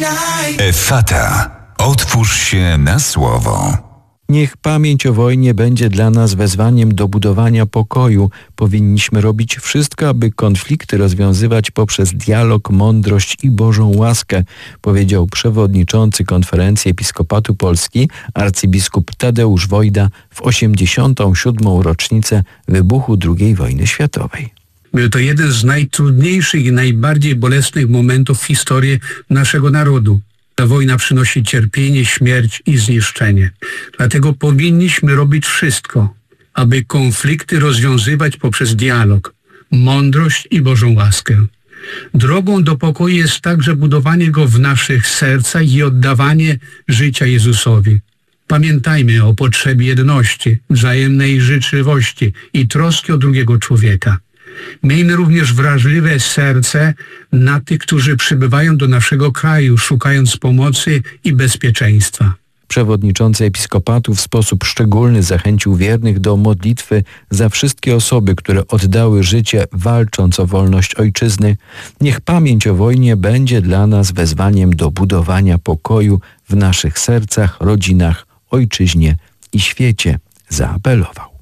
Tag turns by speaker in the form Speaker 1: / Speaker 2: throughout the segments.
Speaker 1: Effata. Otwórz się na słowo.
Speaker 2: Niech pamięć o wojnie będzie dla nas wezwaniem do budowania pokoju. Powinniśmy robić wszystko, aby konflikty rozwiązywać poprzez dialog, mądrość i Bożą łaskę, powiedział przewodniczący Konferencji Episkopatu Polski arcybiskup Tadeusz Wojda w 87. rocznicę wybuchu II wojny światowej.
Speaker 3: Był to jeden z najtrudniejszych i najbardziej bolesnych momentów w historii naszego narodu. Ta wojna przynosi cierpienie, śmierć i zniszczenie. Dlatego powinniśmy robić wszystko, aby konflikty rozwiązywać poprzez dialog, mądrość i Bożą łaskę. Drogą do pokoju jest także budowanie go w naszych sercach i oddawanie życia Jezusowi. Pamiętajmy o potrzebie jedności, wzajemnej życzliwości i troski o drugiego człowieka. Miejmy również wrażliwe serce na tych, którzy przybywają do naszego kraju, szukając pomocy i bezpieczeństwa.
Speaker 2: Przewodniczący Episkopatu w sposób szczególny zachęcił wiernych do modlitwy za wszystkie osoby, które oddały życie walcząc o wolność ojczyzny. Niech pamięć o wojnie będzie dla nas wezwaniem do budowania pokoju w naszych sercach, rodzinach, ojczyźnie i świecie, zaapelował.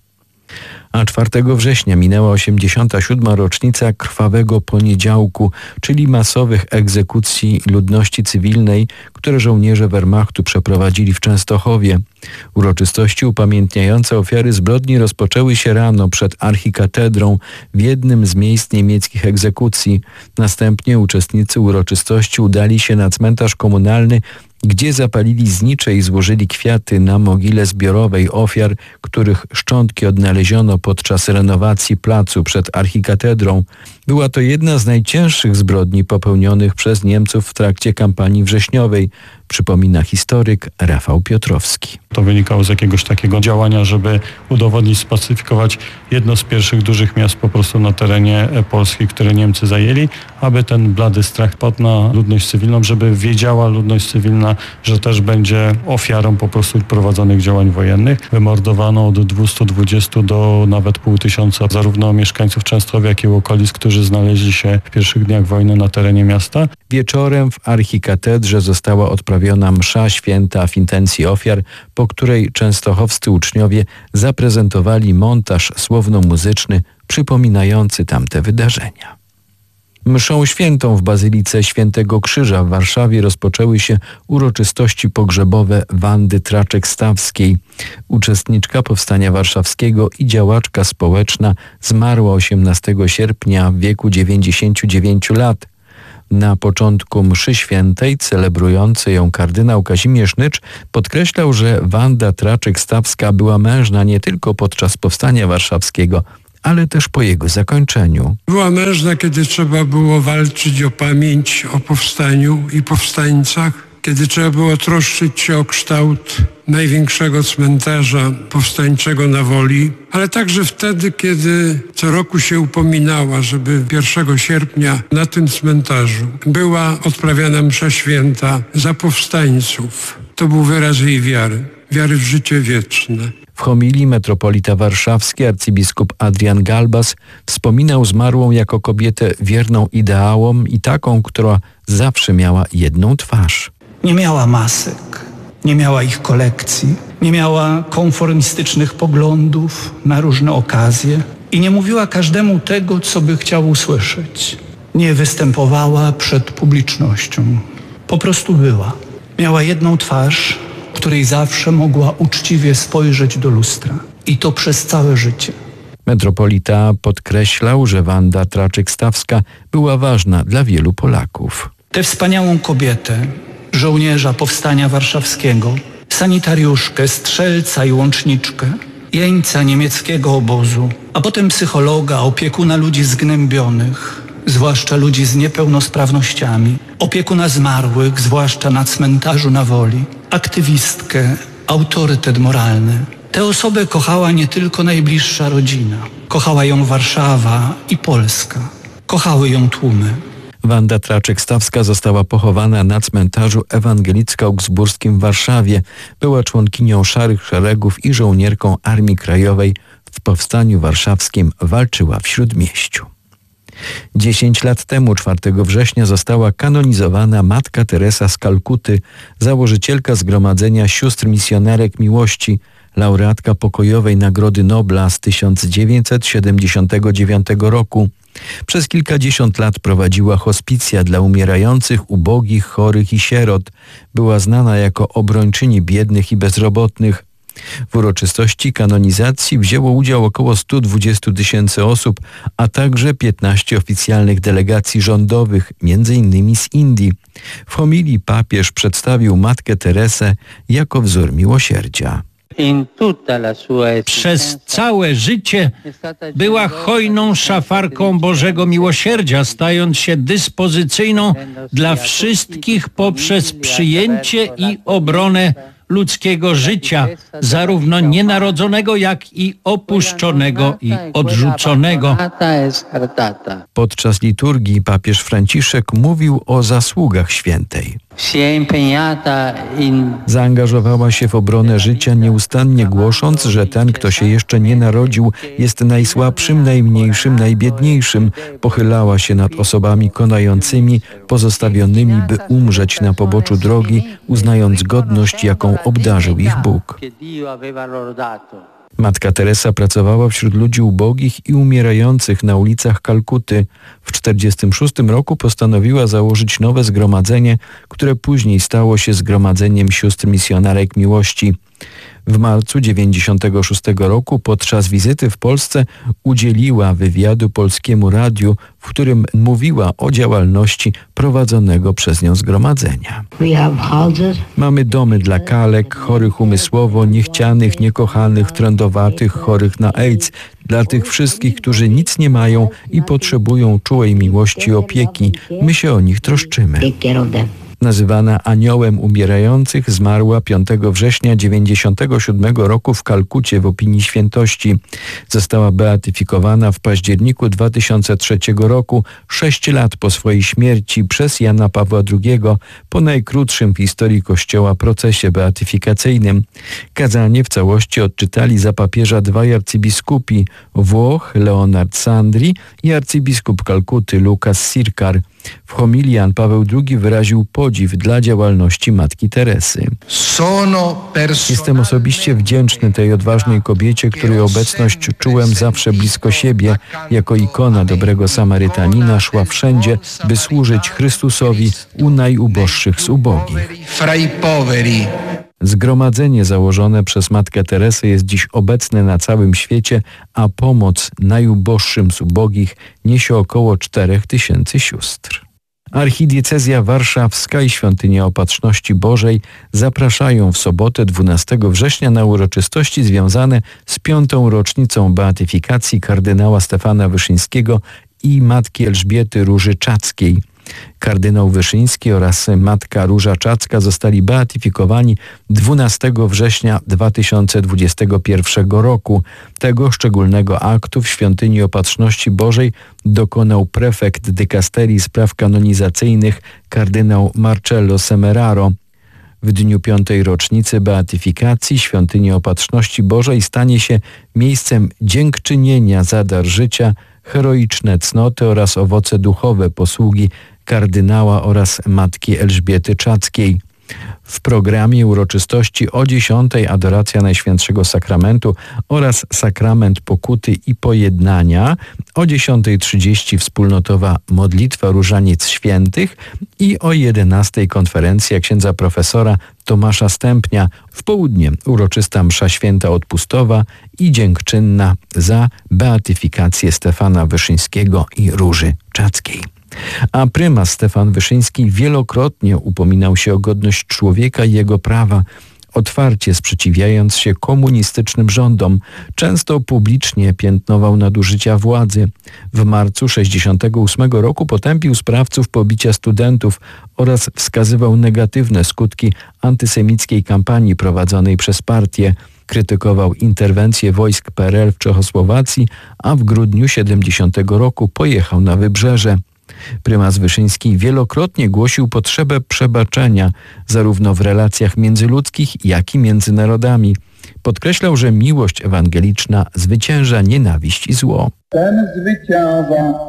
Speaker 2: A 4 września minęła 87. rocznica Krwawego Poniedziałku, czyli masowych egzekucji ludności cywilnej, które żołnierze Wehrmachtu przeprowadzili w Częstochowie. Uroczystości upamiętniające ofiary zbrodni rozpoczęły się rano przed archikatedrą w jednym z miejsc niemieckich egzekucji. Następnie uczestnicy uroczystości udali się na cmentarz komunalny, gdzie zapalili znicze i złożyli kwiaty na mogile zbiorowej ofiar, których szczątki odnaleziono podczas renowacji placu przed archikatedrą. Była to jedna z najcięższych zbrodni popełnionych przez Niemców w trakcie kampanii wrześniowej, przypomina historyk Rafał Piotrowski.
Speaker 4: To wynikało z jakiegoś takiego działania, żeby udowodnić, spacyfikować jedno z pierwszych dużych miast po prostu na terenie Polski, które Niemcy zajęli, aby ten blady strach padł na ludność cywilną, żeby wiedziała ludność cywilna, że też będzie ofiarą po prostu prowadzonych działań wojennych. Wymordowano od 220 do nawet 500 zarówno mieszkańców Częstochowy, jak i okolic, którzy znaleźli się w pierwszych dniach wojny na terenie miasta.
Speaker 2: Wieczorem w archikatedrze została odprawiona msza święta w intencji ofiar, po której częstochowscy uczniowie zaprezentowali montaż słowno-muzyczny przypominający tamte wydarzenia. Mszą świętą w Bazylice Świętego Krzyża w Warszawie rozpoczęły się uroczystości pogrzebowe Wandy Traczek-Stawskiej. Uczestniczka Powstania Warszawskiego i działaczka społeczna zmarła 18 sierpnia w wieku 99 lat. Na początku mszy świętej celebrujący ją kardynał Kazimierz Nycz podkreślał, że Wanda Traczek-Stawska była mężna nie tylko podczas Powstania Warszawskiego, ale też po jego zakończeniu.
Speaker 5: Była mężna, kiedy trzeba było walczyć o pamięć o powstaniu i powstańcach, kiedy trzeba było troszczyć się o kształt największego cmentarza powstańczego na Woli, ale także wtedy, kiedy co roku się upominała, żeby 1 sierpnia na tym cmentarzu była odprawiana msza święta za powstańców. To był wyraz jej wiary w życie wieczne.
Speaker 2: W homilii metropolita warszawski arcybiskup Adrian Galbas wspominał zmarłą jako kobietę wierną ideałom i taką, która zawsze miała jedną twarz.
Speaker 6: Nie miała masek, nie miała ich kolekcji, nie miała konformistycznych poglądów na różne okazje i nie mówiła każdemu tego, co by chciał usłyszeć. Nie występowała przed publicznością. Po prostu była. Miała jedną twarz, której zawsze mogła uczciwie spojrzeć do lustra. I to przez całe życie.
Speaker 2: Metropolita podkreślał, że Wanda Traczek-Stawska była ważna dla wielu Polaków.
Speaker 6: Tę wspaniałą kobietę, żołnierza Powstania Warszawskiego, sanitariuszkę, strzelca i łączniczkę, jeńca niemieckiego obozu, a potem psychologa, opiekuna ludzi zgnębionych, zwłaszcza ludzi z niepełnosprawnościami, opiekuna zmarłych, zwłaszcza na cmentarzu na Woli, aktywistkę, autorytet moralny. Tę osobę kochała nie tylko najbliższa rodzina. Kochała ją Warszawa i Polska. Kochały ją tłumy.
Speaker 2: Wanda Traczek-Stawska została pochowana na cmentarzu ewangelicko-augsburskim w Warszawie. Była członkinią Szarych Szeregów i żołnierką Armii Krajowej. W Powstaniu Warszawskim walczyła w Śródmieściu. 10 lat temu, 4 września, została kanonizowana Matka Teresa z Kalkuty, założycielka Zgromadzenia Sióstr Misjonarek Miłości, laureatka Pokojowej Nagrody Nobla z 1979 roku. Przez kilkadziesiąt lat prowadziła hospicja dla umierających, ubogich, chorych i sierot. Była znana jako obrończyni biednych i bezrobotnych. W uroczystości kanonizacji wzięło udział około 120 000 osób, a także 15 oficjalnych delegacji rządowych, m.in. z Indii. W homilii papież przedstawił Matkę Teresę jako wzór miłosierdzia.
Speaker 7: Przez całe życie była hojną szafarką Bożego Miłosierdzia, stając się dyspozycyjną dla wszystkich poprzez przyjęcie i obronę ludzkiego życia, zarówno nienarodzonego, jak i opuszczonego i odrzuconego.
Speaker 2: Podczas liturgii papież Franciszek mówił o zasługach świętej. Zaangażowała się w obronę życia, nieustannie głosząc, że ten, kto się jeszcze nie narodził, jest najsłabszym, najmniejszym, najbiedniejszym. Pochylała się nad osobami konającymi, pozostawionymi, by umrzeć na poboczu drogi, uznając godność, jaką obdarzył ich Bóg. Matka Teresa pracowała wśród ludzi ubogich i umierających na ulicach Kalkuty. W 1946 roku postanowiła założyć nowe zgromadzenie, które później stało się Zgromadzeniem Sióstr Misjonarek Miłości. W marcu 1996 roku podczas wizyty w Polsce udzieliła wywiadu Polskiemu Radiu, w którym mówiła o działalności prowadzonego przez nią zgromadzenia. Mamy domy dla kalek, chorych umysłowo, niechcianych, niekochanych, trędowatych, chorych na AIDS, dla tych wszystkich, którzy nic nie mają i potrzebują czułej miłości i opieki. My się o nich troszczymy. Nazywana aniołem umierających, zmarła 5 września 1997 roku w Kalkucie w opinii świętości. Została beatyfikowana w październiku 2003 roku, 6 lat po swojej śmierci, przez Jana Pawła II, po najkrótszym w historii Kościoła procesie beatyfikacyjnym. Kazanie w całości odczytali za papieża dwaj arcybiskupi Włoch, Leonard Sandri, i arcybiskup Kalkuty Lukas Sirkar. W homilii Jan Paweł II wyraził podziw dla działalności Matki Teresy. Jestem osobiście wdzięczny tej odważnej kobiecie, której obecność czułem zawsze blisko siebie. Jako ikona dobrego Samarytanina szła wszędzie, by służyć Chrystusowi u najuboższych z ubogich. Zgromadzenie założone przez Matkę Teresę jest dziś obecne na całym świecie, a pomoc najuboższym z ubogich niesie około 4000 sióstr. Archidiecezja warszawska i Świątynia Opatrzności Bożej zapraszają w sobotę 12 września na uroczystości związane z 5. rocznicą beatyfikacji kardynała Stefana Wyszyńskiego i matki Elżbiety Róży Czackiej. Kardynał Wyszyński oraz matka Róża Czacka zostali beatyfikowani 12 września 2021 roku. Tego szczególnego aktu w Świątyni Opatrzności Bożej dokonał prefekt dykasterii spraw kanonizacyjnych kardynał Marcello Semeraro. W dniu 5. rocznicy beatyfikacji Świątynia Opatrzności Bożej stanie się miejscem dziękczynienia za dar życia, heroiczne cnoty oraz owoce duchowe posługi kardynała oraz matki Elżbiety Czackiej. W programie uroczystości o 10 adoracja Najświętszego Sakramentu oraz sakrament pokuty i pojednania, o 10:30 wspólnotowa modlitwa Różaniec Świętych i o 11 konferencja księdza profesora Tomasza Stępnia. W południe uroczysta msza święta odpustowa i dziękczynna za beatyfikację Stefana Wyszyńskiego i Róży Czackiej. A prymas Stefan Wyszyński wielokrotnie upominał się o godność człowieka i jego prawa, otwarcie sprzeciwiając się komunistycznym rządom. Często publicznie piętnował nadużycia władzy. W marcu 1968 roku potępił sprawców pobicia studentów oraz wskazywał negatywne skutki antysemickiej kampanii prowadzonej przez partię. Krytykował interwencję wojsk PRL w Czechosłowacji, a w grudniu 1970 roku pojechał na Wybrzeże. Prymas Wyszyński wielokrotnie głosił potrzebę przebaczenia zarówno w relacjach międzyludzkich, jak i między narodami. Podkreślał, że miłość ewangeliczna zwycięża nienawiść i zło.
Speaker 8: Ten zwycięża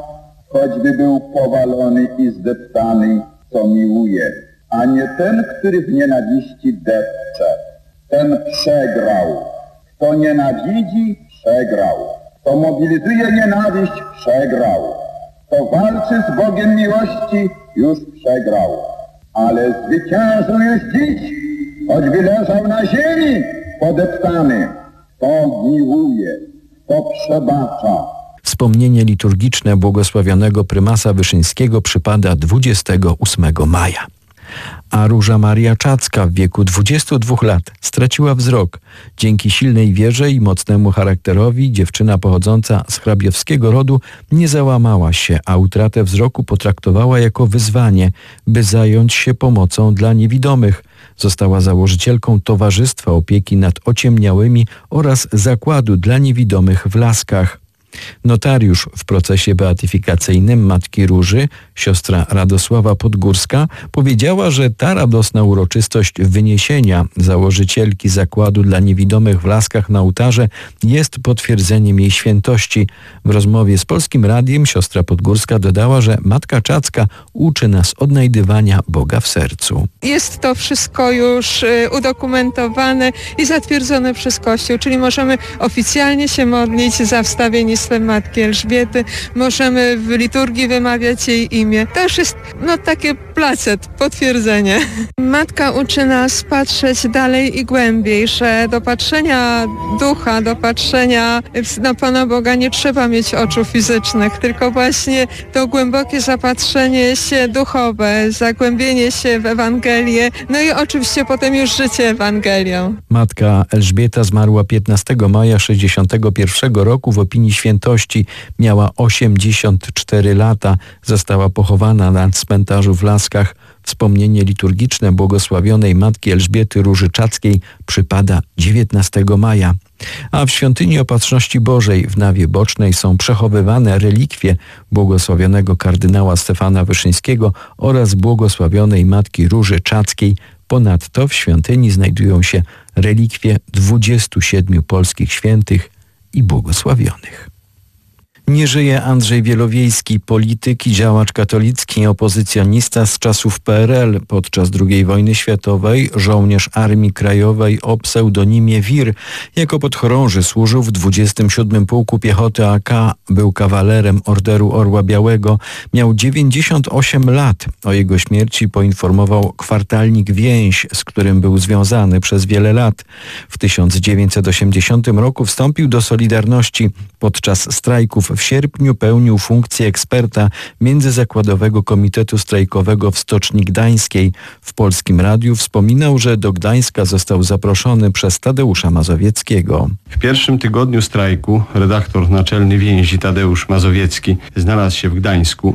Speaker 8: choćby był powalony i zdeptany, co miłuje, a nie ten, który w nienawiści depcze. Ten przegrał. Kto nienawidzi, przegrał. Kto mobilizuje nienawiść, przegrał. Kto walczy z Bogiem miłości, już przegrał. Ale zwyciężył już dziś, choćby leżał na ziemi podeptany. Kto miłuje, kto przebacza.
Speaker 2: Wspomnienie liturgiczne błogosławionego prymasa Wyszyńskiego przypada 28 maja. A Róża Maria Czacka w wieku 22 lat straciła wzrok. Dzięki silnej wierze i mocnemu charakterowi dziewczyna pochodząca z hrabiowskiego rodu nie załamała się, a utratę wzroku potraktowała jako wyzwanie, by zająć się pomocą dla niewidomych. Została założycielką Towarzystwa Opieki nad Ociemniałymi oraz Zakładu dla Niewidomych w Laskach. Notariusz w procesie beatyfikacyjnym Matki Róży, siostra Radosława Podgórska, powiedziała, że ta radosna uroczystość wyniesienia założycielki Zakładu dla Niewidomych w Laskach na ołtarze jest potwierdzeniem jej świętości. W rozmowie z Polskim Radiem siostra Podgórska dodała, że Matka Czacka uczy nas odnajdywania Boga w sercu.
Speaker 9: Jest to wszystko już udokumentowane i zatwierdzone przez Kościół, czyli możemy oficjalnie się modlić za wstawiennictwem Matki Elżbiety, możemy w liturgii wymawiać jej imię. To już jest takie placet, potwierdzenie. Matka uczy nas patrzeć dalej i głębiej, że do patrzenia ducha, do patrzenia na Pana Boga nie trzeba mieć oczu fizycznych, tylko właśnie to głębokie zapatrzenie się duchowe, zagłębienie się w Ewangelię, no i oczywiście potem już życie Ewangelią.
Speaker 2: Matka Elżbieta zmarła 15 maja 1961 roku w opinii świętości. Miała 84 lata. Została pochowana na cmentarzu w Laskach. Wspomnienie liturgiczne błogosławionej Matki Elżbiety Róży Czackiej przypada 19 maja. A w Świątyni Opatrzności Bożej w nawie bocznej są przechowywane relikwie błogosławionego kardynała Stefana Wyszyńskiego oraz błogosławionej Matki Róży Czackiej. Ponadto w świątyni znajdują się relikwie 27 polskich świętych i błogosławionych. Nie żyje Andrzej Wielowiejski, polityk i działacz katolicki, opozycjonista z czasów PRL. Podczas II wojny światowej żołnierz Armii Krajowej o pseudonimie Wir. Jako podchorąży służył w 27 Pułku Piechoty AK. Był kawalerem Orderu Orła Białego. Miał 98 lat. O jego śmierci poinformował kwartalnik Więź, z którym był związany przez wiele lat. W 1980 roku wstąpił do Solidarności. Podczas strajków w sierpniu pełnił funkcję eksperta Międzyzakładowego Komitetu Strajkowego w Stoczni Gdańskiej. W Polskim Radiu wspominał, że do Gdańska został zaproszony przez Tadeusza Mazowieckiego.
Speaker 10: W pierwszym tygodniu strajku redaktor naczelny Więzi Tadeusz Mazowiecki znalazł się w Gdańsku.